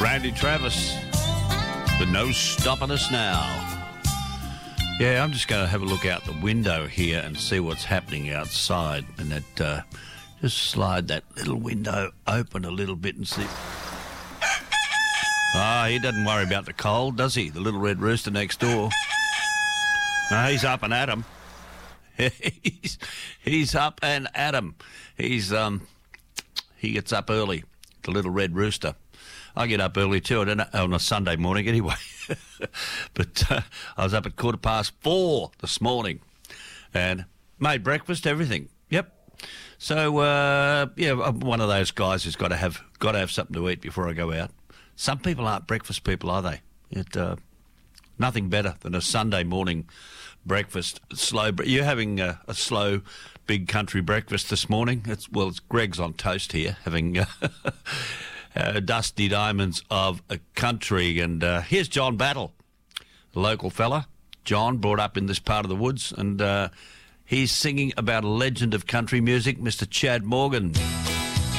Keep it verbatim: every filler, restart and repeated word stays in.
Randy Travis, but no stopping us now. Yeah, I'm just going to have a look out the window here and see what's happening outside, and that uh, just slide that little window open a little bit and see. Ah, he doesn't worry about the cold, does he? The little red rooster next door. No, he's up and at 'em. he's, he's up and at 'em. He's um, he gets up early. The little red rooster. I get up early too. I don't know, on a Sunday morning anyway. But uh, I was up at quarter past four this morning and made breakfast, everything. Yep. So uh, yeah, I'm one of those guys who's got to have got to have something to eat before I go out. Some people aren't breakfast people, are they? It uh, nothing better than a Sunday morning breakfast. Slow. You're having a, a slow, big country breakfast this morning. It's well, it's Greg's on toast here, having uh, uh, dusty diamonds of a country. And uh, here's John Battle, a local fella. John, brought up in this part of the woods, and uh, he's singing about a legend of country music, Mister Chad Morgan.